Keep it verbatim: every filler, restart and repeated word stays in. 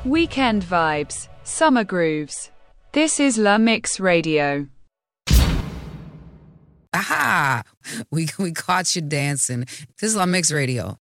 Weekend vibes, summer grooves. This is La Mix Radio. Aha! We we caught you dancing. This is La Mix Radio.